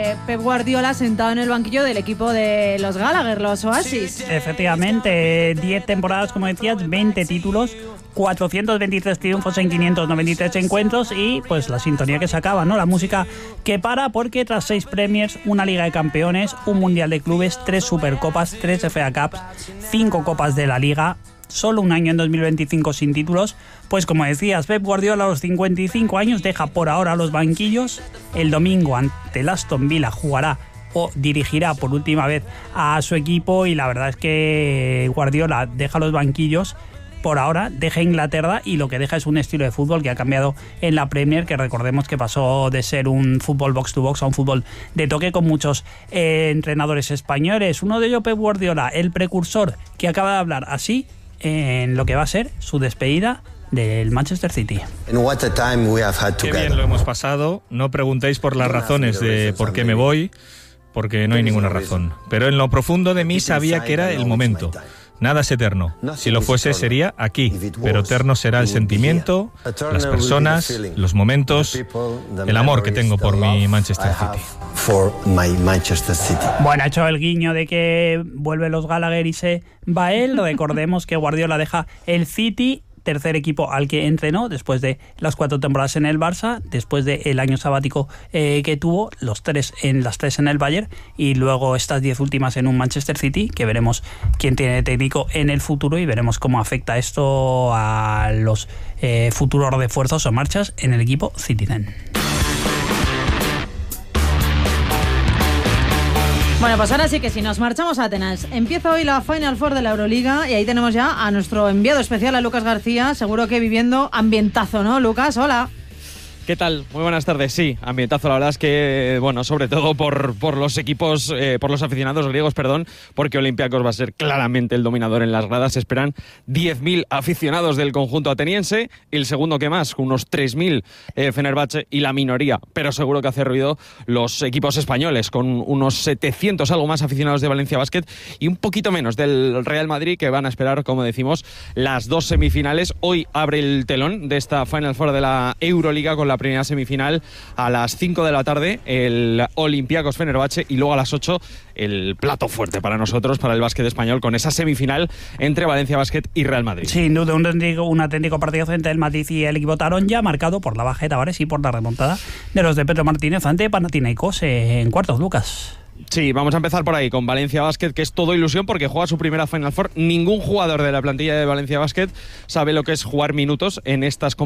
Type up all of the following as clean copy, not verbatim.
Pep Guardiola sentado en el banquillo del equipo de los Gallagher, los Oasis. Sí, efectivamente, 10 temporadas, como decías, 20 títulos, 423 triunfos en 593 encuentros y pues la sintonía que se acaba, ¿no? La música que para, porque tras 6 Premiers, una Liga de Campeones, un Mundial de Clubes, 3 Supercopas, 3 FA Cups, 5 Copas de la Liga, solo un año en 2025 sin títulos, pues como decías, Pep Guardiola a los 55 años deja por ahora los banquillos. El domingo ante el Aston Villa jugará o dirigirá por última vez a su equipo y la verdad es que Guardiola deja los banquillos por ahora, deja Inglaterra y lo que deja es un estilo de fútbol que ha cambiado en la Premier, que recordemos que pasó de ser un fútbol box to box a un fútbol de toque con muchos entrenadores españoles. Uno de ellos, Pep Guardiola, el precursor, que acaba de hablar así en lo que va a ser su despedida del Manchester City. Qué bien lo hemos pasado. No preguntéis por las razones de por qué me voy, porque no hay ninguna razón. Pero en lo profundo de mí sabía que era el momento. Nada es eterno. Si lo fuese, sería aquí. Pero eterno será el sentimiento, las personas, los momentos, el amor que tengo por mi Manchester City. Bueno, ha hecho el guiño de que vuelve los Gallagher y se va él. Recordemos que Guardiola deja el City, tercer equipo al que entrenó después de las 4 temporadas en el Barça, después del año sabático que tuvo, las 3 en el Bayern y luego estas 10 últimas en un Manchester City, que veremos quién tiene técnico en el futuro y veremos cómo afecta esto a los futuros refuerzos o marchas en el equipo Citizen. Bueno, pues ahora sí que sí, nos marchamos a Atenas. Empieza hoy la Final Four de la Euroliga y ahí tenemos ya a nuestro enviado especial, a Lucas García, seguro que viviendo ambientazo, ¿no, Lucas? Hola. ¿Qué tal? Muy buenas tardes. Sí, ambientazo. La verdad es que, bueno, sobre todo por los equipos, por los aficionados griegos, porque Olympiacos va a ser claramente el dominador en las gradas. Se esperan 10.000 aficionados del conjunto ateniense. El segundo que más, unos 3.000 Fenerbahce y la minoría, pero seguro que hace ruido los equipos españoles, con unos 700 algo más aficionados de Valencia Basket y un poquito menos del Real Madrid, que van a esperar, como decimos, las 2 semifinales. Hoy abre el telón de esta Final Four de la Euroliga con la primera semifinal a las 5 de la tarde, el Olympiacos Fenerbahce, y luego a las 8 el plato fuerte para nosotros, para el básquet español, con esa semifinal entre Valencia Basket y Real Madrid. Sin duda, un auténtico partido frente al Madrid y el equipo Taronja, marcado por la baja de Tavares y por la remontada de los de Pedro Martínez ante Panathinaikos en cuartos, Lucas. Sí, vamos a empezar por ahí, con Valencia Basket, que es todo ilusión porque juega su primera Final Four. Ningún jugador de la plantilla de Valencia Basket sabe lo que es jugar minutos a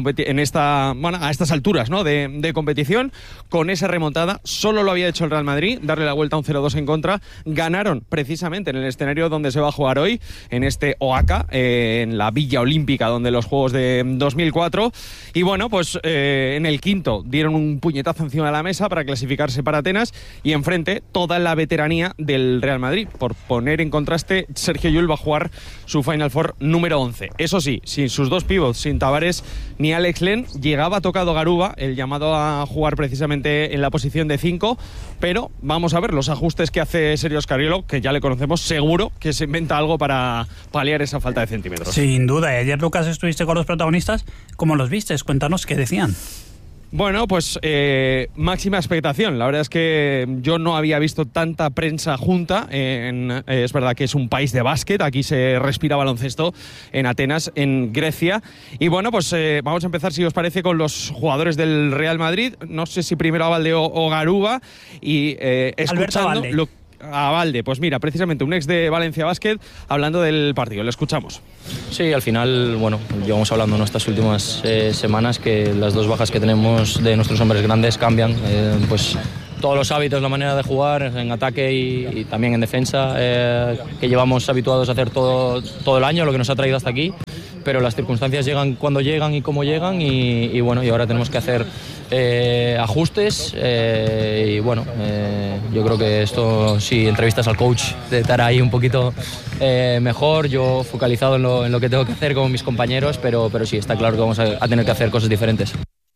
estas alturas, ¿no?, de competición. Con esa remontada, solo lo había hecho el Real Madrid, darle la vuelta a un 0-2 en contra. Ganaron precisamente en el escenario donde se va a jugar hoy, en este OACA, en la Villa Olímpica, donde los Juegos de 2004. Y bueno, pues en el quinto dieron un puñetazo encima de la mesa para clasificarse para Atenas, y enfrente toda la veteranía del Real Madrid. Por poner en contraste, Sergio Llull va a jugar su Final Four número 11. Eso sí, sin sus 2 pivots, sin Tavares ni Alex Len. Llegaba tocado Garuba, el llamado a jugar precisamente en la posición de 5, pero vamos a ver los ajustes que hace Sergio Scariolo, que ya le conocemos, seguro que se inventa algo para paliar esa falta de centímetros. Sin duda. Y ayer, Lucas, estuviste con los protagonistas. ¿Cómo los vistes? Cuéntanos qué decían. Bueno, pues máxima expectación. La verdad es que yo no había visto tanta prensa junta. Es verdad que es un país de básquet, aquí se respira baloncesto en Atenas, en Grecia. Y bueno, pues vamos a empezar, si os parece, con los jugadores del Real Madrid. No sé si primero Abalde o Garuba. Y escuchando a Valde, pues mira, precisamente un ex de Valencia Basket, hablando del partido. Le escuchamos. Sí, al final, bueno, llevamos hablando en estas últimas semanas que las 2 bajas que tenemos de nuestros hombres grandes cambian, pues todos los hábitos, la manera de jugar en ataque y también en defensa, que llevamos habituados a hacer todo el año, lo que nos ha traído hasta aquí, pero las circunstancias llegan cuando llegan y cómo llegan, y bueno, y ahora tenemos que hacer ajustes, y bueno, yo creo que esto, si entrevistas al coach, de estar ahí un poquito mejor, yo focalizado en lo que tengo que hacer con mis compañeros, pero sí, está claro que vamos a tener que hacer cosas diferentes.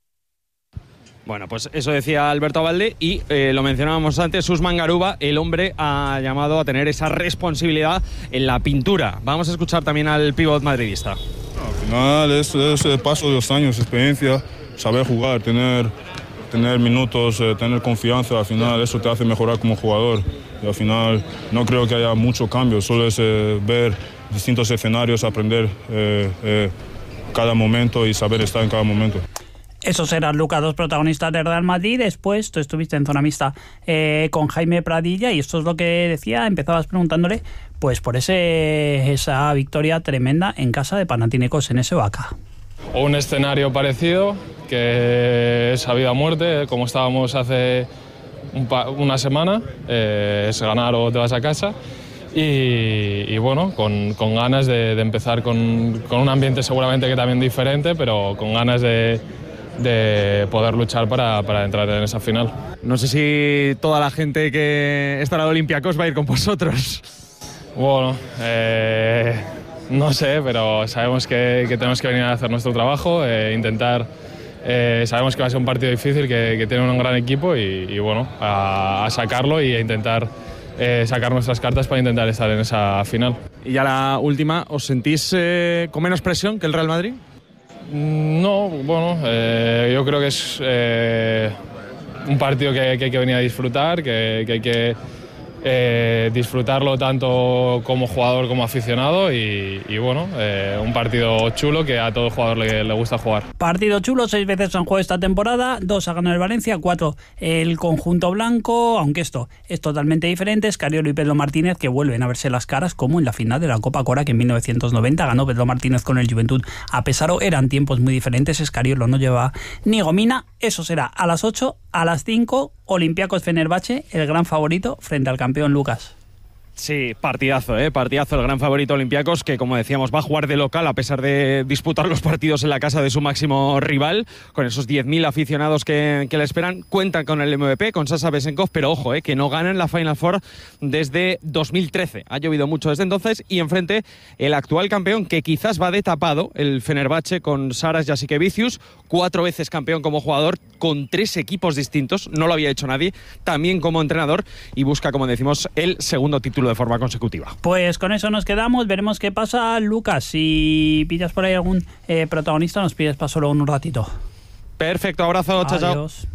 Bueno, pues eso decía Alberto Abalde, y lo mencionábamos antes, Usman Garuba, el hombre ha llamado a tener esa responsabilidad en la pintura. Vamos a escuchar también al pívot madridista. Al final es el paso de los años, experiencia, saber jugar, tener tener minutos, tener confianza, al final eso te hace mejorar como jugador. Y al final no creo que haya mucho cambio, solo es ver distintos escenarios, aprender cada momento y saber estar en cada momento. Esos eran, Lucas, dos protagonistas del Real Madrid. Después tú estuviste en zona mixta con Jaime Pradilla y esto es lo que decía. Empezabas preguntándole pues por esa victoria tremenda en casa de Panathinaikos en ese Oaxaca. Un escenario parecido, que es a vida o muerte, como estábamos hace una semana, es ganar o te vas a casa. Y bueno, con ganas de empezar con un ambiente seguramente que también diferente, pero con ganas de poder luchar para entrar en esa final. No sé si toda la gente que estará de Olympiacos va a ir con vosotros. Bueno, no sé, pero sabemos que tenemos que venir a hacer nuestro trabajo, intentar. Sabemos que va a ser un partido difícil, que tiene un gran equipo y bueno, a sacarlo y a intentar sacar nuestras cartas para intentar estar en esa final. Y ya la última, ¿os sentís con menos presión que el Real Madrid? No, bueno, yo creo que es un partido que hay que venir a disfrutar, que hay que disfrutarlo tanto como jugador como aficionado y bueno, un partido chulo que a todo jugador le gusta jugar. Partido chulo, 6 veces han jugado esta temporada, 2 ha ganado el Valencia, 4 el conjunto blanco, aunque esto es totalmente diferente. Escariolo y Pedro Martínez que vuelven a verse las caras como en la final de la Copa Cora, que en 1990 ganó Pedro Martínez con el Juventud a Pesaro. Eran tiempos muy diferentes, Escariolo no lleva ni gomina. Eso será a las 8, a las 5, Olympiacos Fenerbahce, el gran favorito frente al campeón Lucas. Sí, partidazo, partidazo, el gran favorito Olympiacos, que como decíamos va a jugar de local a pesar de disputar los partidos en la casa de su máximo rival, con esos 10.000 aficionados que le esperan. Cuentan con el MVP, con Sasha Vesenkov, pero ojo, que no ganan la Final Four desde 2013. Ha llovido mucho desde entonces y enfrente el actual campeón, que quizás va de tapado, el Fenerbahce, con Saras Jasikevicius, 4 veces campeón como jugador, con 3 equipos distintos, no lo había hecho nadie, también como entrenador, y busca, como decimos, el segundo título de forma consecutiva. Pues con eso nos quedamos, veremos qué pasa. Lucas, si pillas por ahí algún protagonista, nos pides paso luego en un ratito. Perfecto, abrazo, chao, chao. Adiós.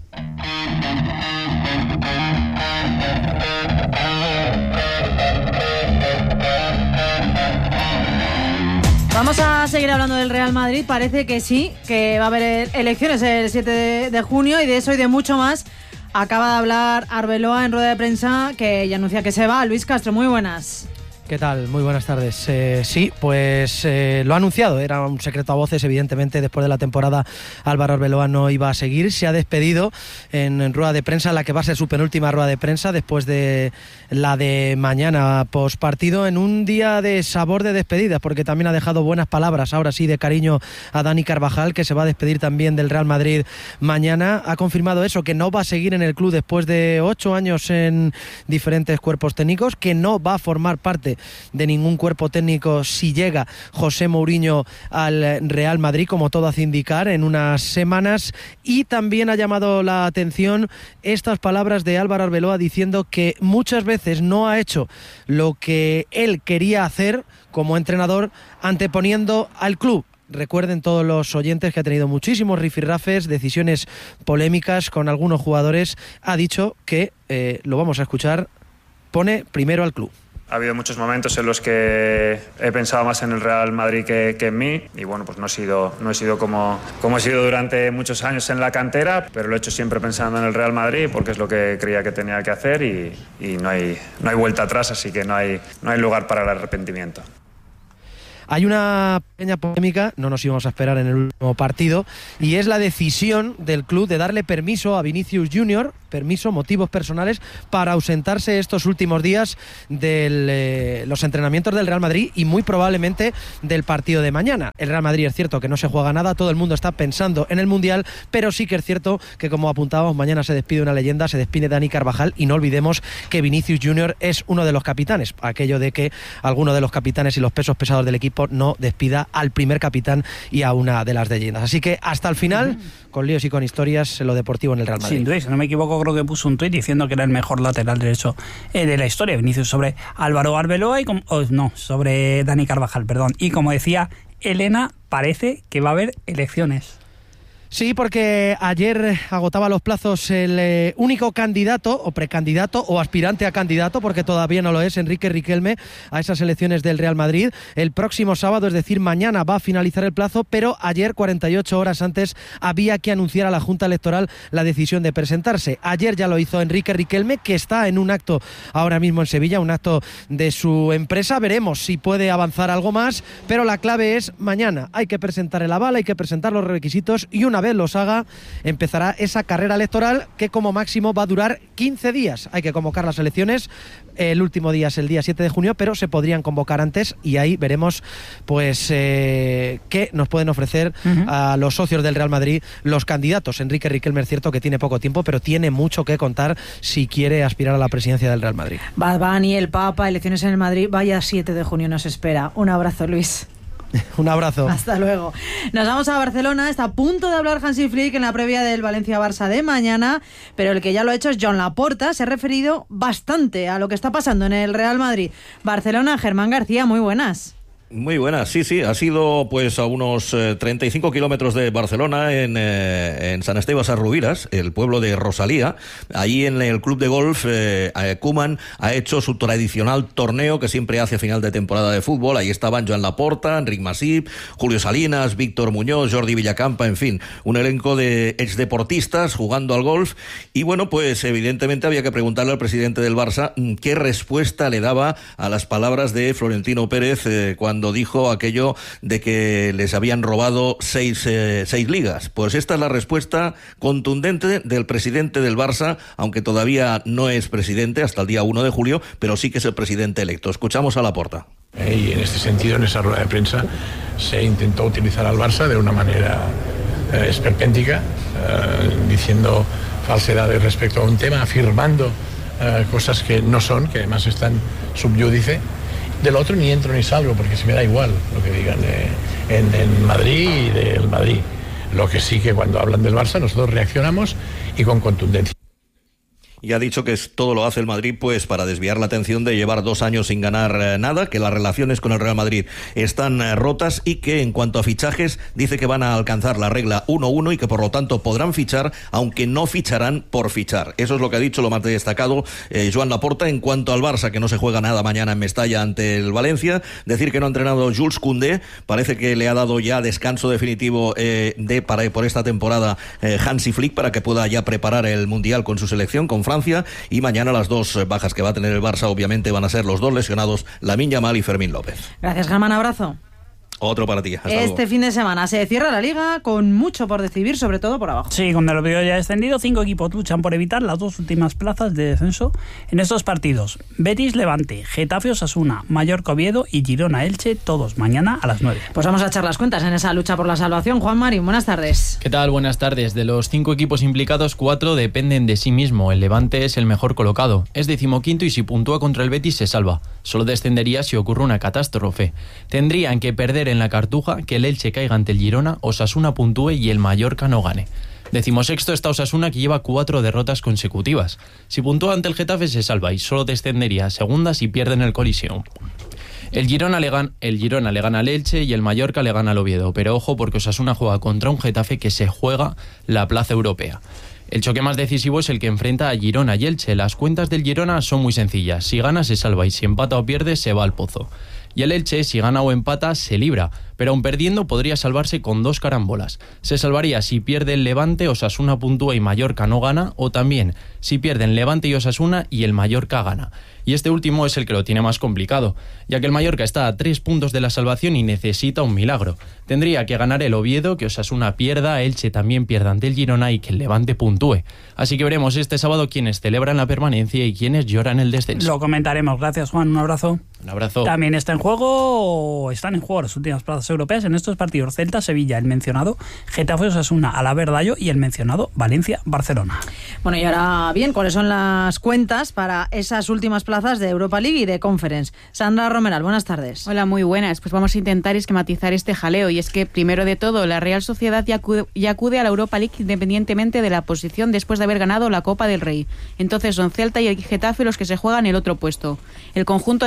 Vamos a seguir hablando del Real Madrid. Parece que sí, que va a haber elecciones el 7 de junio y de eso y de mucho más acaba de hablar Arbeloa en rueda de prensa, que ya anuncia que se va. Luis Castro, muy buenas. ¿Qué tal? Muy buenas tardes. Sí, pues lo ha anunciado, era un secreto a voces, evidentemente, después de la temporada Álvaro Arbeloa no iba a seguir, se ha despedido en rueda de prensa, la que va a ser su penúltima rueda de prensa después de la de mañana postpartido, en un día de sabor de despedidas, porque también ha dejado buenas palabras, ahora sí, de cariño a Dani Carvajal, que se va a despedir también del Real Madrid mañana. Ha confirmado eso, que no va a seguir en el club después de 8 años en diferentes cuerpos técnicos, que no va a formar parte de ningún cuerpo técnico si llega José Mourinho al Real Madrid, como todo hace indicar, en unas semanas. Y también ha llamado la atención estas palabras de Álvaro Arbeloa diciendo que muchas veces no ha hecho lo que él quería hacer como entrenador, anteponiendo al club. Recuerden todos los oyentes que ha tenido muchísimos rifirrafes, decisiones polémicas con algunos jugadores. Ha dicho que, lo vamos a escuchar, pone primero al club. Ha habido muchos momentos en los que he pensado más en el Real Madrid que en mí y bueno, pues no he sido como he sido durante muchos años en la cantera, pero lo he hecho siempre pensando en el Real Madrid porque es lo que creía que tenía que hacer y no hay vuelta atrás, así que no hay lugar para el arrepentimiento. Hay una pequeña polémica, no nos íbamos a esperar en el último partido, y es la decisión del club de darle permiso a Vinicius Junior, motivos personales, para ausentarse estos últimos días de los entrenamientos del Real Madrid y muy probablemente del partido de mañana. El Real Madrid es cierto que no se juega nada, todo el mundo está pensando en el Mundial, pero sí que es cierto que, como apuntábamos, mañana se despide una leyenda, se despide Dani Carvajal, y no olvidemos que Vinicius Junior es uno de los capitanes, aquello de que alguno de los capitanes y los pesos pesados del equipo no despida al primer capitán y a una de las leyendas. Así que hasta el final, con líos y con historias, en lo deportivo en el Real Madrid. Sin duda, si no me equivoco, creo que puso un tuit diciendo que era el mejor lateral derecho de la historia, Vinicius, sobre Álvaro Arbeloa sobre Dani Carvajal, perdón. Y como decía Elena, parece que va a haber elecciones. Sí, porque ayer agotaba los plazos el único candidato o precandidato o aspirante a candidato, porque todavía no lo es, Enrique Riquelme, a esas elecciones del Real Madrid. El próximo sábado, es decir, mañana, va a finalizar el plazo, pero ayer, 48 horas antes, había que anunciar a la Junta Electoral la decisión de presentarse. Ayer ya lo hizo Enrique Riquelme, que está en un acto ahora mismo en Sevilla, un acto de su empresa. Veremos si puede avanzar algo más, pero la clave es mañana. Hay que presentar el aval, hay que presentar los requisitos y una vez los haga, empezará esa carrera electoral que como máximo va a durar 15 días. Hay que convocar las elecciones, el último día es el día 7 de junio, pero se podrían convocar antes y ahí veremos pues qué nos pueden ofrecer a los socios del Real Madrid los candidatos. Enrique Riquelme es cierto que tiene poco tiempo, pero tiene mucho que contar si quiere aspirar a la presidencia del Real Madrid. Bad Bunny, el Papa, elecciones en el Madrid, vaya 7 de junio nos espera. Un abrazo, Luis. Un abrazo. Hasta luego. Nos vamos a Barcelona. Está a punto de hablar Hansi Flick en la previa del Valencia-Barça de mañana, pero el que ya lo ha hecho es Joan Laporta. Se ha referido bastante a lo que está pasando en el Real Madrid. Barcelona, Germán García, muy buenas. Muy buenas, sí, ha sido pues a unos 35 kilómetros de Barcelona, en San Esteban Sarrubiras, el pueblo de Rosalía. Allí en el club de golf, Koeman ha hecho su tradicional torneo que siempre hace a final de temporada de fútbol. Ahí estaban Joan Laporta, Enric Masip, Julio Salinas, Víctor Muñoz, Jordi Villacampa, en fin, un elenco de exdeportistas jugando al golf. Y bueno, pues evidentemente había que preguntarle al presidente del Barça qué respuesta le daba a las palabras de Florentino Pérez cuando dijo aquello de que les habían robado seis ligas. Pues esta es la respuesta contundente del presidente del Barça, aunque todavía no es presidente hasta el día 1 de julio, pero sí que es el presidente electo. Escuchamos a Laporta. Y en este sentido, en esa rueda de prensa, se intentó utilizar al Barça de una manera esperpéntica, diciendo falsedades respecto a un tema, afirmando cosas que no son, que además están subyúdice. Del otro ni entro ni salgo, porque se me da igual lo que digan en Madrid y del Madrid. Lo que sí que cuando hablan del Barça nosotros reaccionamos y con contundencia. Y ha dicho que todo lo hace el Madrid pues para desviar la atención de llevar 2 años sin ganar nada, que las relaciones con el Real Madrid están rotas y que en cuanto a fichajes dice que van a alcanzar la regla 1-1 y que por lo tanto podrán fichar, aunque no ficharán por fichar. Eso es lo que ha dicho, lo más destacado Joan Laporta. En cuanto al Barça, que no se juega nada mañana en Mestalla ante el Valencia, decir que no ha entrenado Jules Koundé, parece que le ha dado ya descanso definitivo por esta temporada Hansi Flick para que pueda ya preparar el Mundial con su selección, con Francia, y mañana las 2 bajas que va a tener el Barça obviamente van a ser los 2 lesionados, Lamine Yamal y Fermín López. Gracias, Germán, abrazo. Otro para ti. Hasta este luego. fin de semana se cierra la Liga con mucho por decidir, sobre todo por abajo. Sí, con el Oviedo ya descendido, 5 equipos luchan por evitar las 2 últimas plazas de descenso en estos partidos. Betis Levante, Getafe Osasuna, Mallorca Oviedo y Girona Elche, todos mañana a las 9. Pues vamos a echar las cuentas en esa lucha por la salvación. Juan Marín, buenas tardes. ¿Qué tal? Buenas tardes. De los 5 equipos implicados, 4 dependen de sí mismo. El Levante es el mejor colocado. Es 15º y si puntúa contra el Betis se salva. Solo descendería si ocurre una catástrofe. Tendrían que perder en la Cartuja, que el Elche caiga ante el Girona, Osasuna puntúe y el Mallorca no gane. 16º está Osasuna, que lleva 4 derrotas consecutivas. Si puntúa ante el Getafe se salva y solo descendería a segunda si pierde en el Coliseum. El Girona le gana al Elche y el Mallorca le gana al Oviedo, pero ojo porque Osasuna juega contra un Getafe que se juega la plaza europea. El choque más decisivo es el que enfrenta a Girona y Elche. Las cuentas del Girona son muy sencillas. Si gana se salva y si empata o pierde se va al pozo. Y el Elche, si gana o empata, se libra, pero aun perdiendo podría salvarse con 2 carambolas. Se salvaría si pierde el Levante, Osasuna puntúa y Mallorca no gana, o también si pierden Levante y Osasuna y el Mallorca gana. Y este último es el que lo tiene más complicado, ya que el Mallorca está a 3 puntos de la salvación y necesita un milagro. Tendría que ganar el Oviedo, que Osasuna pierda, Elche también pierda ante el Girona y que el Levante puntúe. Así que veremos este sábado quiénes celebran la permanencia y quiénes lloran el descenso. Lo comentaremos. Gracias, Juan. Un abrazo. Un abrazo. También están en juego las últimas plazas europeas en estos partidos: Celta, Sevilla, el mencionado Getafe, Osasuna, Alavés-Rayo y el mencionado Valencia-Barcelona. Bueno, y ahora bien, ¿cuáles son las cuentas para esas últimas plazas de Europa League y de Conference? Sandra Romeral, buenas tardes. Hola, muy buenas. Pues vamos a intentar esquematizar este jaleo, y es que primero de todo la Real Sociedad ya acude a la Europa League independientemente de la posición después de haber ganado la Copa del Rey. Entonces son Celta y el Getafe los que se juegan el otro puesto. El conjunto de Vigo le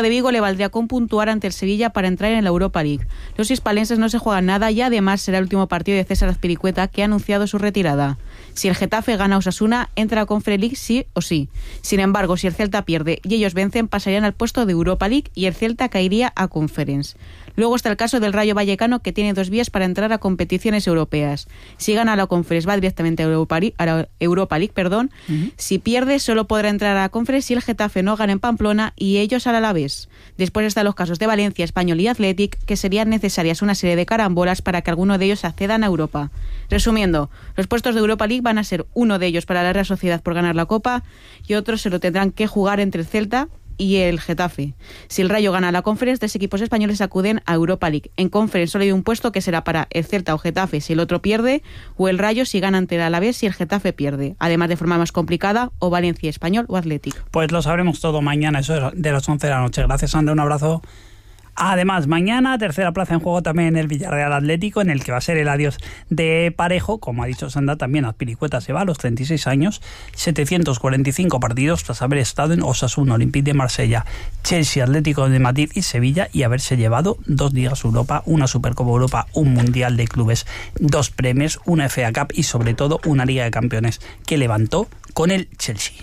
valdría con puntuar ante el Sevilla para entrar en la Europa League. Los hispalenses no se juegan nada y además será el último partido de César Azpilicueta, que ha anunciado su retirada. Si el Getafe gana a Osasuna, entra a Conference League sí o sí. Sin embargo, si el Celta pierde y ellos vencen, pasarían al puesto de Europa League y el Celta caería a Conference. Luego está el caso del Rayo Vallecano, que tiene 2 vías para entrar a competiciones europeas. Si gana la Conference, va directamente a la Europa League. Si pierde, solo podrá entrar a la Conference si el Getafe no gana en Pamplona y ellos al Alavés. Después están los casos de Valencia, Español y Athletic, que serían necesarias una serie de carambolas para que alguno de ellos accedan a Europa. Resumiendo, los puestos de Europa League van a ser uno de ellos para la Real Sociedad por ganar la Copa y otros se lo tendrán que jugar entre el Celta y el Getafe. Si el Rayo gana la Conference, 3 equipos españoles acuden a Europa League. En Conference solo hay un puesto que será para el Celta o Getafe si el otro pierde, o el Rayo si gana ante el Alavés si el Getafe pierde. Además, de forma más complicada, o Valencia, Español o Athletic. Pues lo sabremos todo mañana, eso de las 11 de la noche. Gracias, Sandra, un abrazo. Además, mañana, tercera plaza en juego también el Villarreal Atlético, en el que va a ser el adiós de Parejo. Como ha dicho Sandra, también Azpilicueta se va a los 36 años, 745 partidos tras haber estado en Osasuna, Olympique de Marsella, Chelsea, Atlético de Madrid y Sevilla, y haberse llevado 2 Ligas Europa, una Supercopa Europa, un Mundial de Clubes, 2 premios, una FA Cup y sobre todo una Liga de Campeones que levantó con el Chelsea.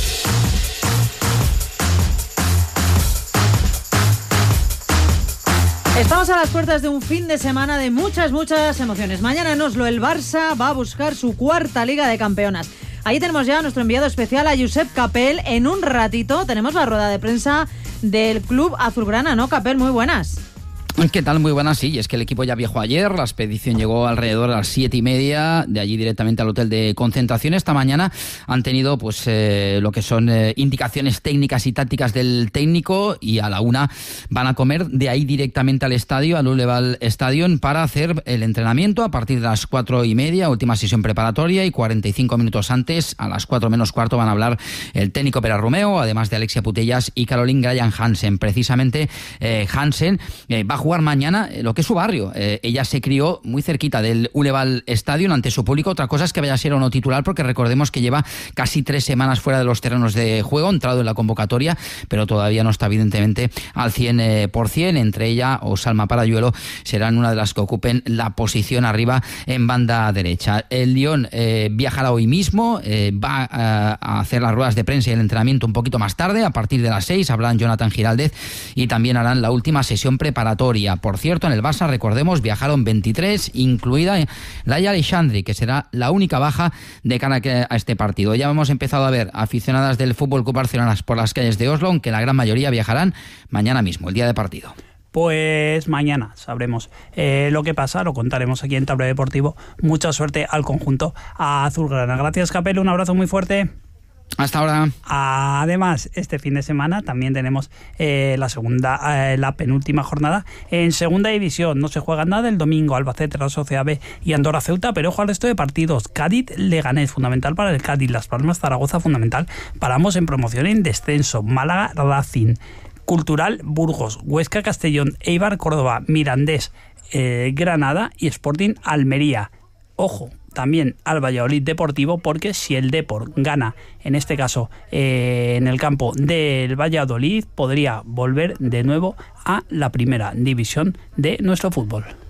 Estamos a las puertas de un fin de semana de muchas emociones. Mañana en Oslo el Barça va a buscar su 4ª Liga de Campeonas. Ahí tenemos ya a nuestro enviado especial, a Josep Capel. En un ratito tenemos la rueda de prensa del club azulgrana, ¿no, Capel? Muy buenas. ¿Qué tal? Muy buenas, sí. Es que el equipo ya viajó ayer, la expedición llegó alrededor a las 7:30, de allí directamente al hotel de concentración. Esta mañana han tenido pues lo que son indicaciones técnicas y tácticas del técnico, y a la 1 van a comer de ahí directamente al estadio, al Uleval Stadion, para hacer el entrenamiento a partir de las 4:30, última sesión preparatoria, y 45 minutos antes, a las 4 menos cuarto, van a hablar el técnico Pere Romeu, además de Alexia Putellas y Caroline Graham Hansen. Precisamente Hansen va a jugar mañana lo que es su barrio. Ella se crió muy cerquita del Uleval Stadion ante su público. Otra cosa es que vaya a ser o no titular, porque recordemos que lleva casi 3 semanas fuera de los terrenos de juego, entrado en la convocatoria, pero todavía no está evidentemente al 100%. Entre ella o Salma Parayuelo serán una de las que ocupen la posición arriba en banda derecha. El Lyon viajará hoy mismo, va a hacer las ruedas de prensa y el entrenamiento un poquito más tarde, a partir de las 6 hablarán Jonathan Giraldez y también harán la última sesión preparatoria. Por cierto, en el Barça, recordemos, viajaron 23, incluida Laia Alexandri, que será la única baja de cara a este partido. Ya hemos empezado a ver aficionadas del Fútbol Club Barcelona por las calles de Oslo, aunque la gran mayoría viajarán mañana mismo, el día de partido. Pues mañana sabremos lo que pasa, lo contaremos aquí en Tablero Deportivo. Mucha suerte al conjunto azulgrana. Gracias, Capello, un abrazo muy fuerte. Hasta ahora. Además, este fin de semana también tenemos la penúltima jornada en segunda división. No se juega nada el domingo. Albacete, Real Sociedad B y Andorra Ceuta, pero ojo al resto de partidos. Cádiz Leganés, fundamental para el Cádiz. Las Palmas Zaragoza, fundamental para ambos en promoción y en descenso. Málaga Racing, Cultural Burgos, Huesca Castellón, Eibar Córdoba, Mirandés Granada y Sporting Almería. Ojo también al Valladolid Deportivo, porque si el Depor gana, en este caso en el campo del Valladolid, podría volver de nuevo a la primera división de nuestro fútbol.